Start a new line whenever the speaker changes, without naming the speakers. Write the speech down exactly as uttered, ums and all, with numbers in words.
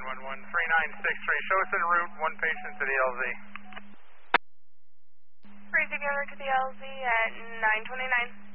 one one three nine six three. Show us en route, one patient to the L Z.
Freezing over to the L Z at nine twenty-nine.